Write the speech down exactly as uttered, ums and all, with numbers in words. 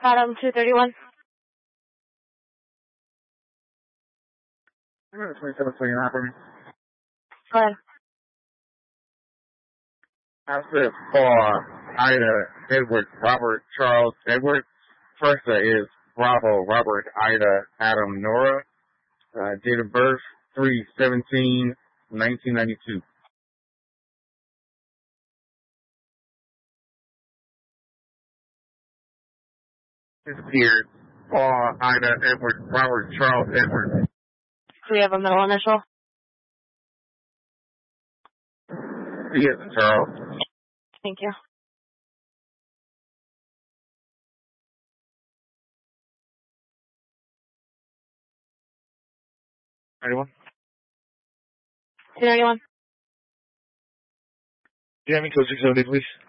Adam two thirty-one. twenty-seven, so you're not for me. Go ahead. I said for Ida Edward Robert Charles Edward. First uh, is Bravo Robert Ida Adam Nora. Uh, date of birth three seventeen nineteen ninety-two. Disappeared. Paul Ida Edward Robert Charles Edward. Do we have a middle initial? Yes, Charles. Thank you. Anyone? two ninety-one. Do you have any code six seventy, please?